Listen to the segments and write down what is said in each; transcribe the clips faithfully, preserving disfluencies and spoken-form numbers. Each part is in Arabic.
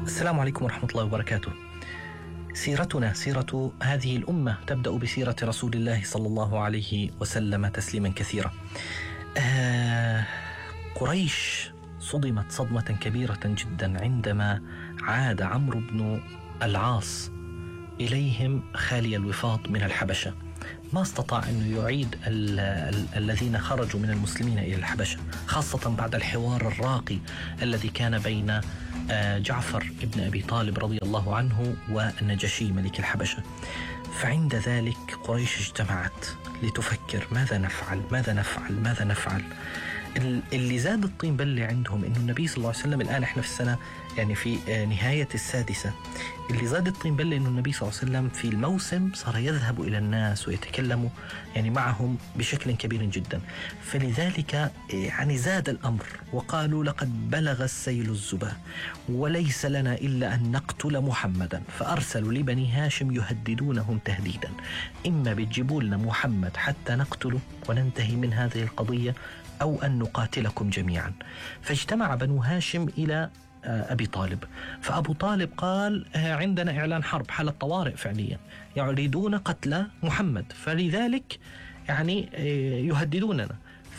السلام عليكم ورحمة الله وبركاته. سيرتنا سيرة هذه الأمة تبدأ بسيرة رسول الله صلى الله عليه وسلم تسليما كثيرا. آه قريش صدمت صدمة كبيرة جدا عندما عاد عمرو بن العاص إليهم خالي الوفاض من الحبشة. ما استطاع أن يعيد ال ال الذين خرجوا من المسلمين إلى الحبشة، خاصة بعد الحوار الراقي الذي كان بين جعفر ابن أبي طالب رضي الله عنه والنجاشي ملك الحبشة. فعند ذلك قريش اجتمعت لتفكر ماذا نفعل ماذا نفعل ماذا نفعل. اللي زاد الطين بلة عندهم إنه النبي صلى الله عليه وسلم، الآن إحنا في السنة يعني في نهاية السادسة، اللي زاد الطين بلة إنه النبي صلى الله عليه وسلم في الموسم صار يذهب إلى الناس ويتكلم يعني معهم بشكل كبير جدا. فلذلك يعني زاد الأمر وقالوا لقد بلغ السيل الزبا وليس لنا إلا أن نقتل محمدا. فأرسلوا لبني هاشم يهددونهم تهديدا، إما بتجيبوا لنا محمد حتى نقتله وننتهي من هذه القضية، أو أن نقاتلكم جميعا. فاجتمع بنو هاشم إلى أبي طالب، فأبو طالب قال عندنا إعلان حرب، حالة طوارئ فعليا، يريدون قتل محمد، فلذلك يعني يهددوننا،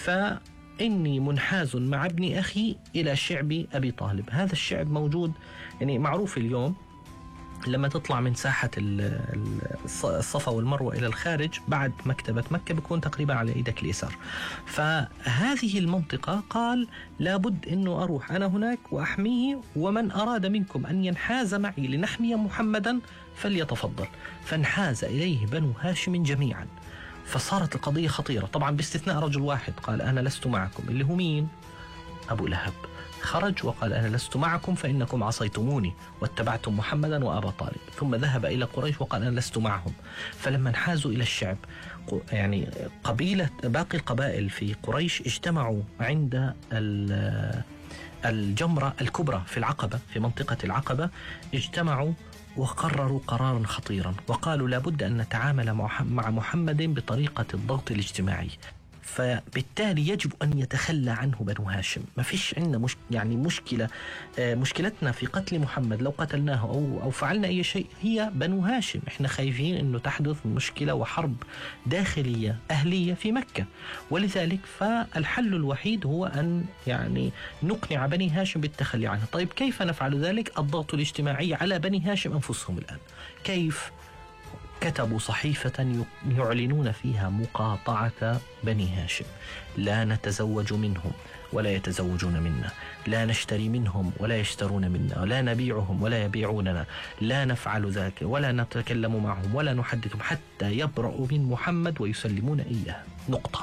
فإني منحاز مع ابن أخي إلى شعب أبي طالب. هذا الشعب موجود يعني معروف اليوم، لما تطلع من ساحة الصفا والمروة إلى الخارج بعد مكتبة مكة بيكون تقريبا على إيدك اليسار. فهذه المنطقة قال لابد أنه أروح أنا هناك وأحميه، ومن أراد منكم أن ينحاز معي لنحمي محمدا فليتفضل. فانحاز إليه بنو هاشم جميعا، فصارت القضية خطيرة طبعا، باستثناء رجل واحد قال أنا لست معكم، اللي هو مين؟ أبو لهب. خرج وقال أنا لست معكم فإنكم عصيتموني واتبعتم محمدا وأبا طالب. ثم ذهب إلى قريش وقال أنا لست معهم. فلما انحازوا إلى الشعب يعني قبيلة باقي القبائل في قريش اجتمعوا عند الجمرة الكبرى في العقبة، في منطقة العقبة اجتمعوا وقرروا قرارا خطيرا، وقالوا لابد أن نتعامل مع محمد بطريقة الضغط الاجتماعي، فبالتالي يجب أن يتخلى عنه بنو هاشم. ما فيش عندنا مش يعني مشكلة آه مشكلتنا في قتل محمد لو قتلناه أو, أو فعلنا أي شيء هي بنو هاشم. إحنا خايفين أنه تحدث مشكلة وحرب داخلية أهلية في مكة، ولذلك فالحل الوحيد هو أن يعني نقنع بني هاشم بالتخلي عنه. طيب كيف نفعل ذلك؟ الضغط الاجتماعي على بني هاشم أنفسهم. الآن كيف؟ كتبوا صحيفة يعلنون فيها مقاطعة بني هاشم، لا نتزوج منهم ولا يتزوجون منا، لا نشتري منهم ولا يشترون منا، لا نبيعهم ولا يبيعوننا، لا نفعل ذلك ولا نتكلم معهم ولا نحدثهم حتى يبرأوا من محمد ويسلمون إياه، نقطة.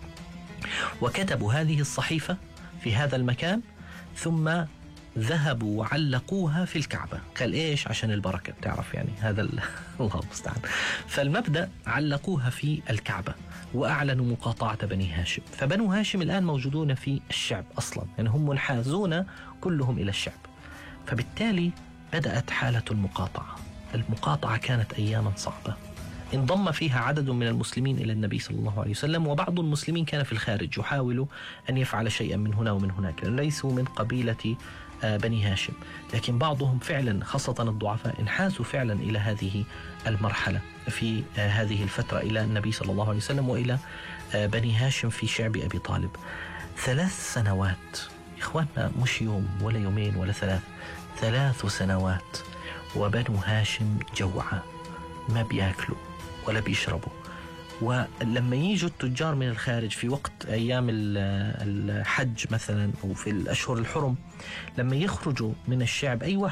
وكتبوا هذه الصحيفة في هذا المكان، ثم ذهبوا وعلقوها في الكعبة. قال إيش؟ عشان البركة، بتعرف يعني هذا الله المستعان. فالمبدأ علقوها في الكعبة وأعلنوا مقاطعة بني هاشم. فبنو هاشم الآن موجودون في الشعب أصلا، يعني هم منحازون كلهم إلى الشعب. فبالتالي بدأت حالة المقاطعة. المقاطعة كانت أياما صعبة، انضم فيها عدد من المسلمين إلى النبي صلى الله عليه وسلم، وبعض المسلمين كان في الخارج يحاول أن يفعل شيئا من هنا ومن هناك، ليسوا من قبيلة بني هاشم، لكن بعضهم فعلا خاصة الضعفاء انحازوا فعلا إلى هذه المرحلة في هذه الفترة إلى النبي صلى الله عليه وسلم وإلى بني هاشم في شعب أبي طالب. ثلاث سنوات إخواننا، مش يوم ولا يومين ولا ثلاث، ثلاث سنوات وبنو هاشم جوعى، ما بياكلوا ولا بيشربوا. ولما يجوا التجار من الخارج في وقت أيام الحج مثلا أو في الأشهر الحرم، لما يخرجوا من الشعب أي واحد